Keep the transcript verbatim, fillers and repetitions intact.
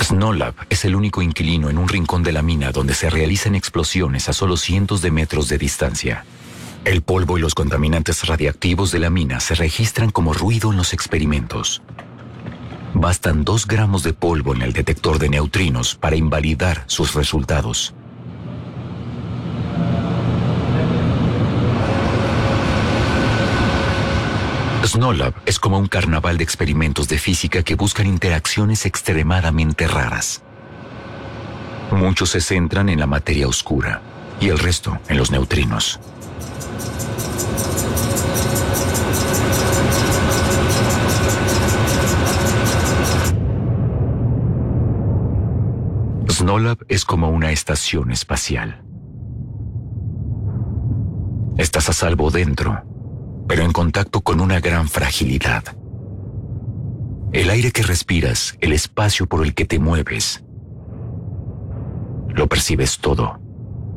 Snowlab es el único inquilino en un rincón de la mina donde se realizan explosiones a solo cientos de metros de distancia. El polvo y los contaminantes radiactivos de la mina se registran como ruido en los experimentos. Bastan dos gramos de polvo en el detector de neutrinos para invalidar sus resultados. Snowlab es como un carnaval de experimentos de física que buscan interacciones extremadamente raras. Muchos se centran en la materia oscura y el resto en los neutrinos. Snowlab es como una estación espacial. Estás a salvo dentro, pero en contacto con una gran fragilidad. El aire que respiras, el espacio por el que te mueves, lo percibes todo.